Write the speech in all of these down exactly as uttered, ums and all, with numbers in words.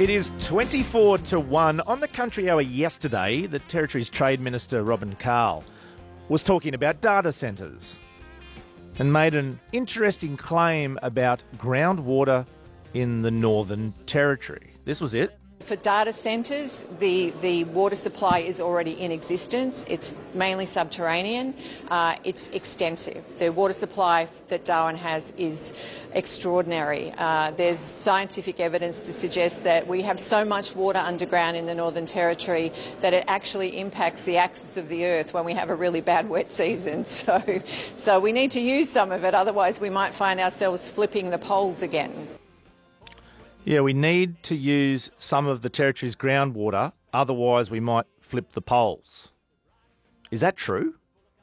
It is twenty-four to one. On the Country Hour yesterday, the Territory's Trade Minister, Robin Karl, was talking about data centres and made an interesting claim about groundwater in the Northern Territory. This was it. For data centres, the, the water supply is already in existence. It's mainly subterranean. Uh, it's extensive. The water supply that Darwin has is extraordinary. Uh, there's scientific evidence to suggest that we have so much water underground in the Northern Territory that it actually impacts the axis of the Earth when we have a really bad wet season. So, so we need to use some of it, otherwise we might find ourselves flipping the poles again. Yeah, we need to use some of the Territory's groundwater, otherwise we might flip the poles. Is that true?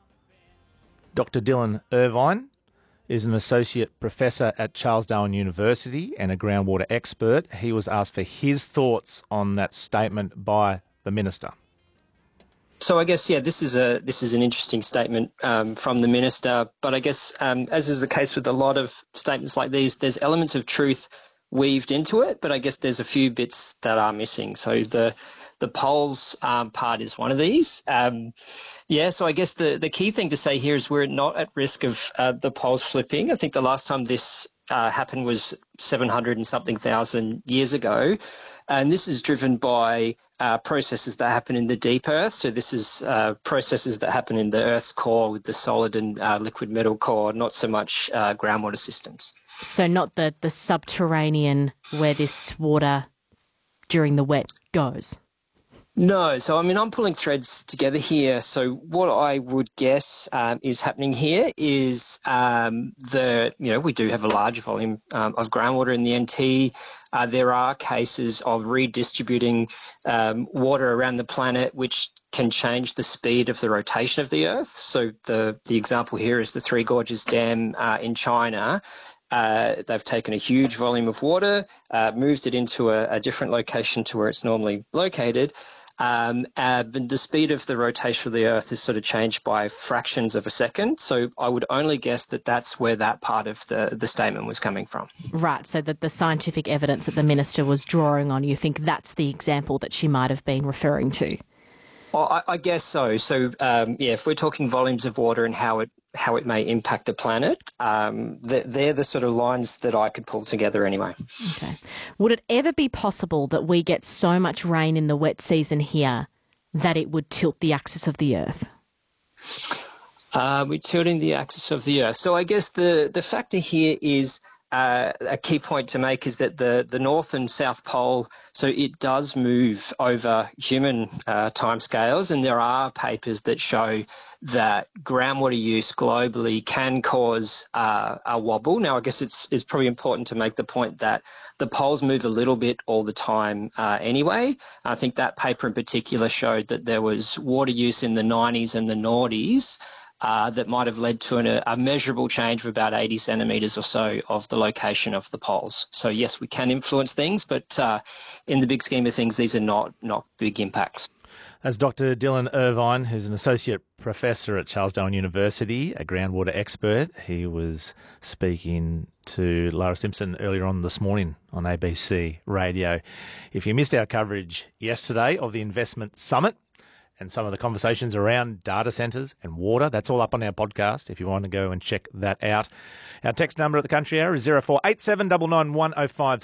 Doctor Dylan Irvine is an associate professor at Charles Darwin University and a groundwater expert. He was asked for his thoughts on that statement by the minister. So I guess, yeah, this is a this is an interesting statement um, from the minister, but I guess, um, as is the case with a lot of statements like these, there's elements of truth weaved into it, but I guess there's a few bits that are missing. So the the polls um, part is one of these. Um, yeah, so I guess the, the key thing to say here is we're not at risk of uh, the polls flipping. I think the last time this uh, happened was seven hundred and something thousand years ago. And this is driven by uh, processes that happen in the deep earth. So this is uh, processes that happen in the Earth's core with the solid and uh, liquid metal core, not so much uh, groundwater systems. So not the, the subterranean where this water during the wet goes? No. So, I mean, I'm pulling threads together here. So what I would guess um, is happening here is um, the, you know, we do have a large volume um, of groundwater in the N T. Uh, there are cases of redistributing um, water around the planet which can change the speed of the rotation of the Earth. So the, the example here is the Three Gorges Dam uh, in China. Uh, they've taken a huge volume of water, uh, moved it into a, a different location to where it's normally located. Um, uh, but the speed of the rotation of the Earth is sort of changed by fractions of a second. So I would only guess that that's where that part of the, the statement was coming from. Right, so that the scientific evidence that the minister was drawing on, you think that's the example that she might have been referring to? Oh, I, I guess so. So, um, yeah, if we're talking volumes of water and how it how it may impact the planet, um, they're, they're the sort of lines that I could pull together anyway. Okay. Would it ever be possible that we get so much rain in the wet season here that it would tilt the axis of the Earth? Uh, we're tilting the axis of the Earth. So I guess the, the factor here is Uh, a key point to make is that the, the North and South Pole, so it does move over human uh, timescales, and there are papers that show that groundwater use globally can cause uh, a wobble. Now, I guess it's, it's probably important to make the point that the poles move a little bit all the time uh, anyway. I think that paper in particular showed that there was water use in the nineties and the noughties Uh, that might have led to an, a measurable change of about eighty centimetres or so of the location of the poles. So, yes, we can influence things, but uh, in the big scheme of things, these are not, not big impacts. As Doctor Dylan Irvine, who's an associate professor at Charles Darwin University, a groundwater expert, he was speaking to Lara Simpson earlier on this morning on A B C Radio. If you missed our coverage yesterday of the Investment Summit, and some of the conversations around data centres and water, that's all up on our podcast if you want to go and check that out. Our text number at the Country Hour is zero four eight seven nine nine one oh five